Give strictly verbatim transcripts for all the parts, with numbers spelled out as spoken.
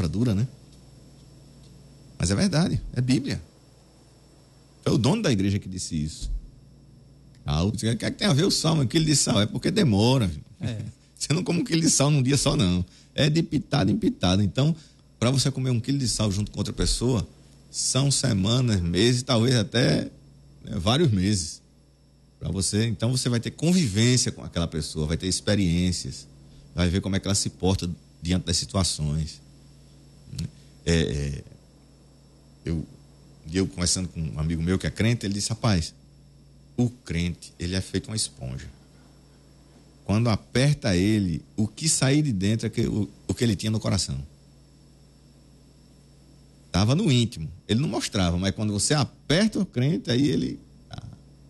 palavra dura, né? Mas é verdade, é Bíblia. Foi o dono da igreja que disse isso. Ah, o que é que tem a ver o sal? Um quilo de sal? É porque demora. É. Você não come um quilo de sal num dia só, não. É de pitada em pitada. Então, para você comer um quilo de sal junto com outra pessoa, são semanas, meses, talvez até né, vários meses. Para você, então você vai ter convivência com aquela pessoa, vai ter experiências, vai ver como é que ela se porta diante das situações. É, é, eu, eu conversando com um amigo meu que é crente, ele disse, rapaz, o crente, ele é feito uma esponja. Quando aperta ele, o que sair de dentro é que, o, o que ele tinha no coração. Estava no íntimo. Ele não mostrava, mas quando você aperta o crente, aí ele... Ah,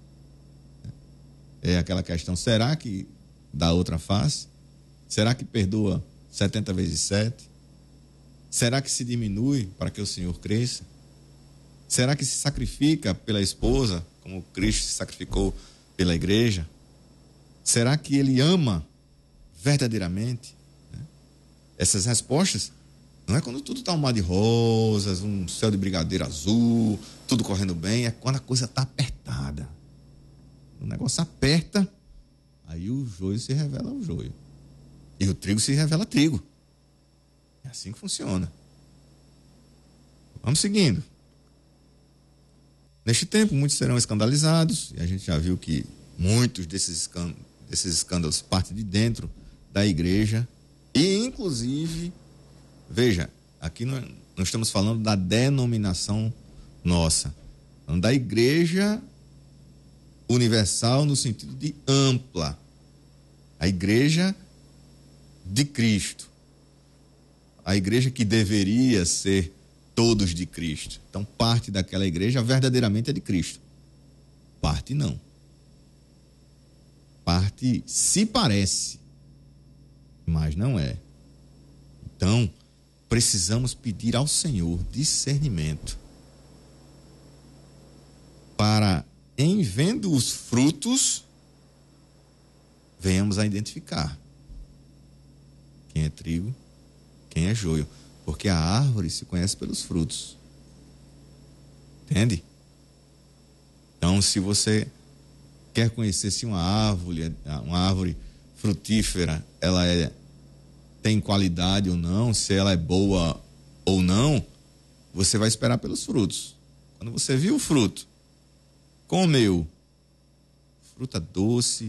é aquela questão, será que dá outra face? Será que perdoa setenta vezes sete? Será que se diminui para que o Senhor cresça? Será que se sacrifica pela esposa, como Cristo se sacrificou pela igreja? Será que ele ama verdadeiramente? Essas respostas não é quando tudo está um mar de rosas, um céu de brigadeiro azul, tudo correndo bem, é quando a coisa está apertada. O negócio aperta, aí o joio se revela o joio. E o trigo se revela trigo. É assim que funciona. Vamos seguindo. Neste tempo, muitos serão escandalizados, e a gente já viu que muitos desses escândalos, desses escândalos partem de dentro da igreja, e inclusive, veja, aqui nós, nós estamos falando da denominação nossa, falando da igreja universal no sentido de ampla, a igreja de Cristo, a igreja que deveria ser todos de Cristo. Então, parte daquela igreja verdadeiramente é de Cristo. Parte não. Parte se parece, mas não é. Então, precisamos pedir ao Senhor discernimento para, em vendo os frutos, venhamos a identificar quem é trigo, quem é joio. Porque a árvore se conhece pelos frutos. Entende? Então, se você quer conhecer se uma árvore, uma árvore frutífera, ela é, tem qualidade ou não, se ela é boa ou não, você vai esperar pelos frutos. Quando você viu o fruto, comeu, fruta doce,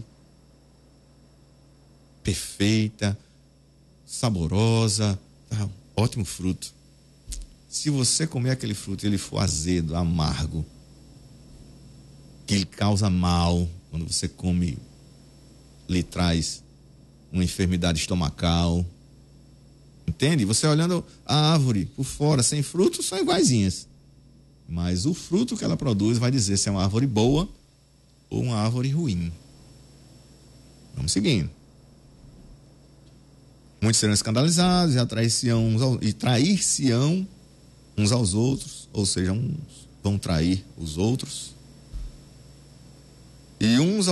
perfeita, saborosa, tá? Ótimo fruto. Se você comer aquele fruto e ele for azedo, amargo, que ele causa mal, quando você come, lhe traz uma enfermidade estomacal. Entende? Você olhando a árvore por fora, sem frutos, são iguaizinhas. Mas o fruto que ela produz vai dizer se é uma árvore boa ou uma árvore ruim. Vamos seguindo. Muitos serão escandalizados e atrair-se-ão uns ao, e trair-se-ão uns aos outros, ou seja, uns vão trair os outros. E uns